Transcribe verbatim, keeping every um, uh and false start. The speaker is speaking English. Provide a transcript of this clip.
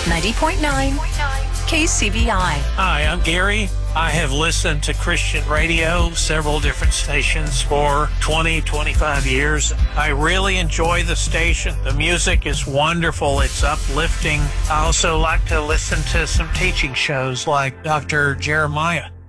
ninety point nine K C B I. Hi, I'm Gary. I have listened to Christian radio, several different stations for twenty, twenty-five years. I really enjoy the station. The music is wonderful. It's uplifting. I also like to listen to some teaching shows like Doctor Jeremiah.